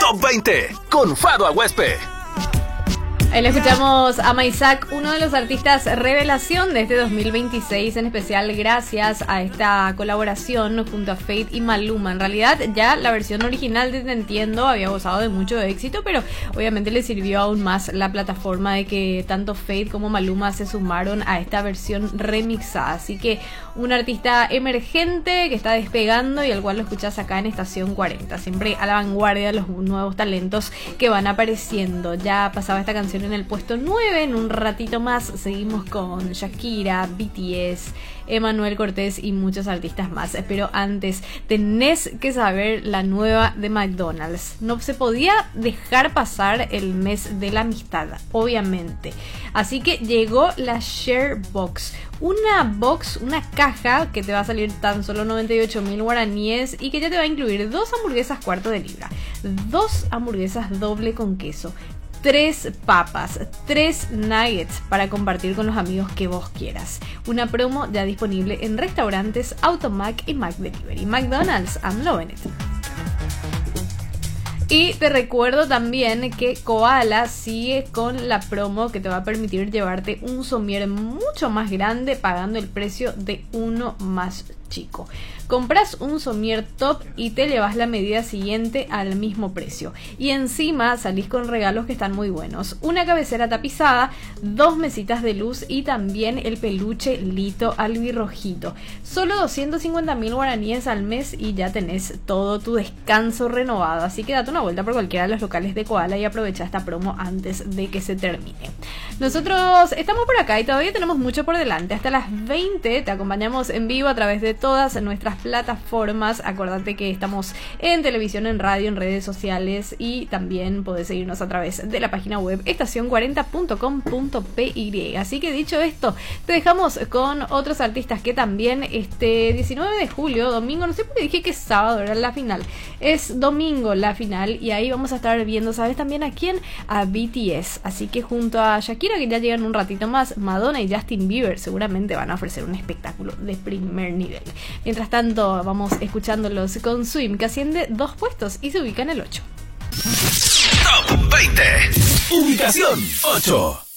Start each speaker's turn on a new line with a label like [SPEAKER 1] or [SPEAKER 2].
[SPEAKER 1] Top 20 con Fado Aguespe.
[SPEAKER 2] Ahí le escuchamos a Maysak, uno de los artistas revelación de este 2026, en especial gracias a esta colaboración junto a Fate y Maluma. En realidad ya la versión original de Te Entiendo había gozado de mucho éxito, pero obviamente le sirvió aún más la plataforma de que tanto Fate como Maluma se sumaron a esta versión remixada. Así que un artista emergente que está despegando y al cual lo escuchas acá en Estación 40, siempre a la vanguardia de los nuevos talentos que van apareciendo. Ya pasaba esta canción en el puesto 9, en un ratito más seguimos con Shakira, BTS, Emmanuel Cortés y muchos artistas más. Pero antes tenés que saber la nueva de McDonald's. No se podía dejar pasar el mes de la amistad, obviamente. Así que llegó la Share Box. Una caja que te va a salir tan solo 98.000 guaraníes y que ya te va a incluir 2 hamburguesas cuarto de libra, 2 hamburguesas doble con queso, 3 papas, 3 nuggets para compartir con los amigos que vos quieras. Una promo ya disponible en restaurantes Automac y Mac Delivery. McDonald's, I'm loving it. Y te recuerdo también que Koala sigue con la promo que te va a permitir llevarte un somier mucho más grande pagando el precio de uno más chico. Compras un somier top y te llevas la medida siguiente al mismo precio. Y encima salís con regalos que están muy buenos. Una cabecera tapizada, 2 mesitas de luz y también el peluche Lito albirrojito. Solo 250.000 guaraníes al mes y ya tenés todo tu descanso renovado. Así que date una vuelta por cualquiera de los locales de Koala y aprovecha esta promo antes de que se termine. Nosotros estamos por acá y todavía tenemos mucho por delante. Hasta las 20 te acompañamos en vivo a través de todas nuestras plataformas. Acordate que estamos en televisión, en radio, en redes sociales y también podés seguirnos a través de la página web estacion40.com.py. Así que dicho esto, te dejamos con otros artistas que también este 19 de julio, domingo, no sé por qué dije que es sábado, era la final. Es domingo la final y ahí vamos a estar viendo, ¿sabes también a quién? A BTS. Así que junto a Shakira, que ya llegan un ratito más, Madonna y Justin Bieber seguramente van a ofrecer un espectáculo de primer nivel. Mientras tanto, vamos escuchándolos con Swim, que asciende 2 puestos y se ubica en el 8.
[SPEAKER 1] Top 20. Ubicación 8.